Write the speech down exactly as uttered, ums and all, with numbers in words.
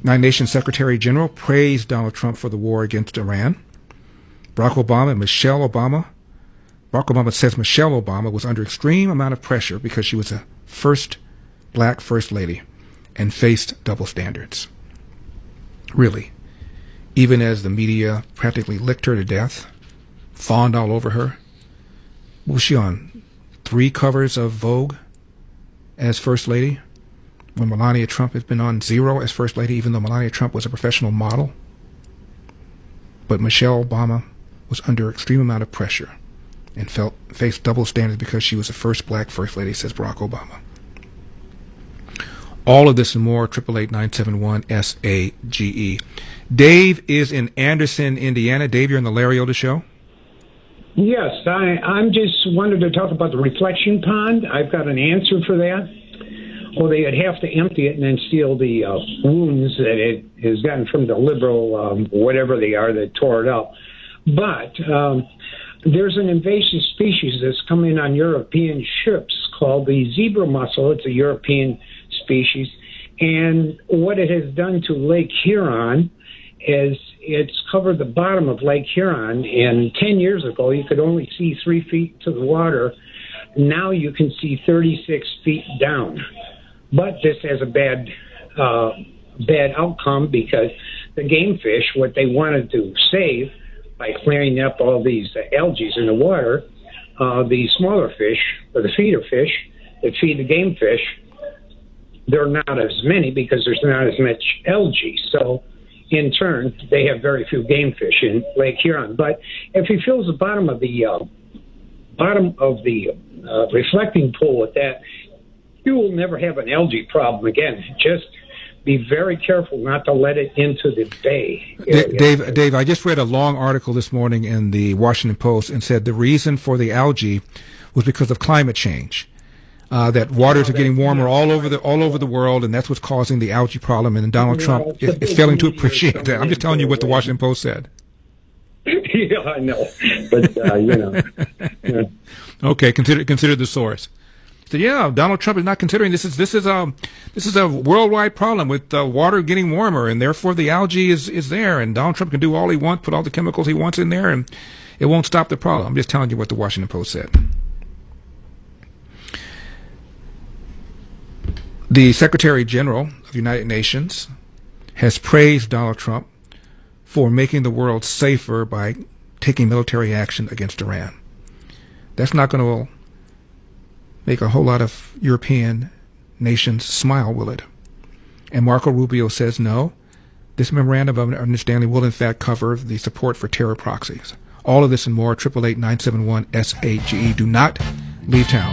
United Nations Secretary General praised Donald Trump for the war against Iran. Barack Obama and Michelle Obama. Barack Obama says Michelle Obama was under extreme amount of pressure because she was a first black first lady and faced double standards. Really. Even as the media practically licked her to death, fawned all over her. What was she on? Three covers of Vogue as first lady? When Melania Trump has been on zero as first lady, even though Melania Trump was a professional model. But Michelle Obama was under extreme amount of pressure and felt faced double standards because she was the first black first lady, says Barack Obama. All of this and more, eight eight eight, nine seven one, S A G E. Dave is in Anderson, Indiana. Dave, you're on the Larry Elder Show. Yes, I, I'm just wanted to talk about the reflection pond. I've got an answer for that. Well, they would have to empty it and then seal the uh, wounds that it has gotten from the liberal, um, whatever they are, that tore it up. But um, there's an invasive species that's coming on European ships called the zebra mussel. It's a European species. And what it has done to Lake Huron is it's covered the bottom of Lake Huron. And ten years ago, you could only see three feet to the water. Now you can see thirty-six feet down. But this has a bad, uh, bad outcome because the game fish, what they wanted to save by clearing up all these uh, algae in the water, uh, the smaller fish, or the feeder fish that feed the game fish, there are not as many because there's not as much algae. So, in turn, they have very few game fish in Lake Huron. But if he fills the bottom of the uh, bottom of the uh, reflecting pool with that, you will never have an algae problem again. Just be very careful not to let it into the bay. D- Dave, Dave, I just read a long article this morning in the Washington Post and said the reason for the algae was because of climate change. Uh, that waters are getting warmer all over the all over the world, and that's what's causing the algae problem. And Donald Yeah, Trump it's a is, big is failing to media appreciate that. I'm just telling you what the away. Washington Post said. Yeah, I know, but uh, you know. Yeah. Okay, consider consider the source. So yeah, Donald Trump is not considering this is this is a this is a worldwide problem with uh, water getting warmer, and therefore the algae is is there, and Donald Trump can do all he wants, put all the chemicals he wants in there, and it won't stop the problem. I'm just telling you what the Washington Post said. The Secretary General of the United Nations has praised Donald Trump for making the world safer by taking military action against Iran. That's not going to make a whole lot of European nations smile, will it? And Marco Rubio says no. This memorandum of understanding will in fact cover the support for terror proxies. All of this and more, eight eight eight, nine seven one, S A G E. Do not leave town.